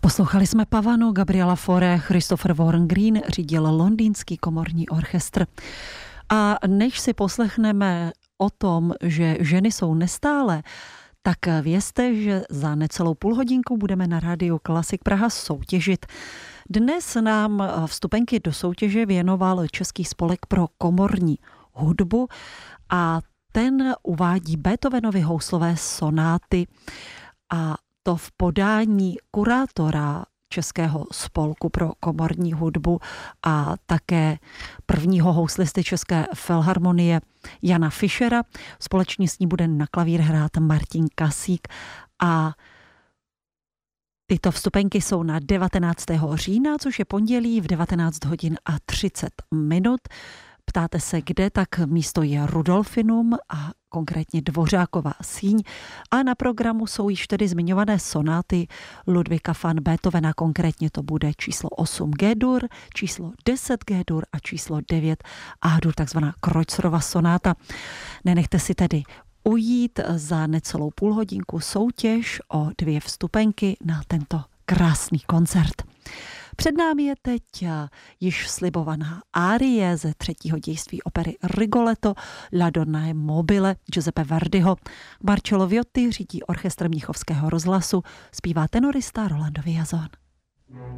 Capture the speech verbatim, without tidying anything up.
Poslouchali jsme Pavanu, Gabriela Fauré, Christopher Warren Green řídil londýnský komorní orchestr. A než si poslechneme o tom, že ženy jsou nestále, tak vězte, že za necelou půl hodinku budeme na rádiu Klasik Praha soutěžit. Dnes nám vstupenky do soutěže věnoval Český spolek pro komorní hudbu a ten uvádí Beethovenovy houslové sonáty a to v podání kurátora Českého spolku pro komorní hudbu a také prvního houslisty České filharmonie Jana Fischera. Společně s ní bude na klavír hrát Martin Kasík a tyto vstupenky jsou na devatenáctého října, což je pondělí v devatenáct hodin a třicet minut. Ptáte se, kde, tak místo je Rudolfinum a konkrétně Dvořákova síň. A na programu jsou již tedy zmiňované sonáty Ludwiga van Beethovena, konkrétně to bude číslo osm G-dur, číslo deset G-dur a číslo devět A-dur, takzvaná Kreuzerova sonáta. Nenechte si tedy ujít za necelou půl hodinku soutěž o dvě vstupenky na tento krásný koncert. Před námi je teď již slibovaná árie ze třetího dějství opery Rigoletto La Donna è mobile Giuseppe Verdiho. Marcello Viotti řídí orchestr Mnichovského rozhlasu, zpívá tenorista Rolando Villazón.